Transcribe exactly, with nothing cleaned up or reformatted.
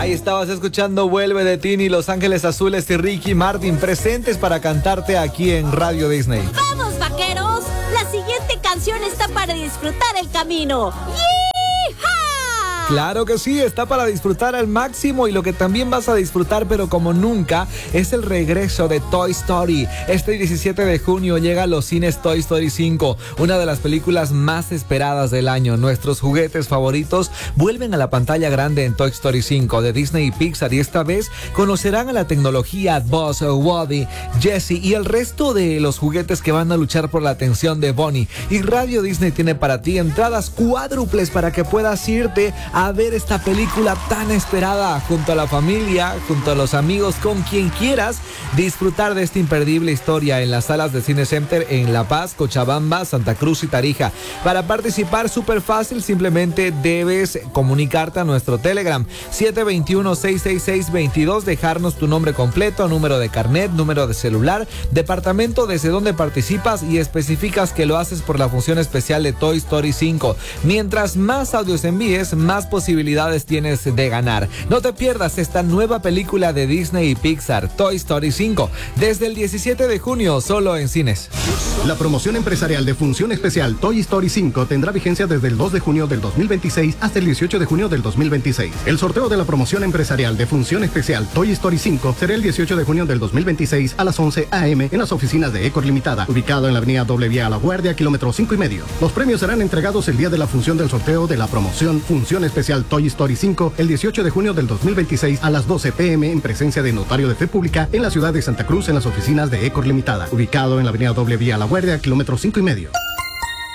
Ahí estabas escuchando Vuelve de Tini, Los Ángeles Azules y Ricky Martin presentes para cantarte aquí en Radio Disney. ¡Vamos, vaqueros! La siguiente canción está para disfrutar el camino. ¡Yee-ha! Claro que sí, está para disfrutar al máximo, y lo que también vas a disfrutar, pero como nunca, es el regreso de Toy Story. Este diecisiete de junio llega a los cines Toy Story cinco, una de las películas más esperadas del año. Nuestros juguetes favoritos vuelven a la pantalla grande en Toy Story cinco de Disney y Pixar, y esta vez conocerán a la tecnología Buzz, Woody, Jessie y el resto de los juguetes que van a luchar por la atención de Bonnie. Y Radio Disney tiene para ti entradas cuádruples para que puedas irte a ver esta película tan esperada junto a la familia, junto a los amigos, con quien quieras disfrutar de esta imperdible historia en las salas de Cine Center en La Paz, Cochabamba, Santa Cruz y Tarija. Para participar, súper fácil, simplemente debes comunicarte a nuestro Telegram siete dos uno, seis seis seis, dos dos, dejarnos tu nombre completo, número de carnet, número de celular, departamento desde donde participas, y especificas que lo haces por la función especial de Toy Story cinco. Mientras más audios envíes, más posibilidades tienes de ganar. No te pierdas esta nueva película de Disney y Pixar, Toy Story cinco, desde el diecisiete de junio, solo en cines. La promoción empresarial de función especial Toy Story cinco tendrá vigencia desde el dos de junio del dos mil veintiséis hasta el dieciocho de junio del dos mil veintiséis. El sorteo de la promoción empresarial de función especial Toy Story cinco será el dieciocho de junio del dos mil veintiséis a las once a eme en las oficinas de Ecor Limitada, ubicado en la avenida Doble Vía a La Guardia, kilómetro cinco y medio. Los premios serán entregados el día de la función del sorteo de la promoción función especial Toy Story cinco el dieciocho de junio del dos mil veintiséis a las doce pe eme en presencia de notario de fe pública en la ciudad de Santa Cruz en las oficinas de Ecor Limitada, ubicado en la avenida Doble Vía a La Guardia, kilómetro cinco y medio.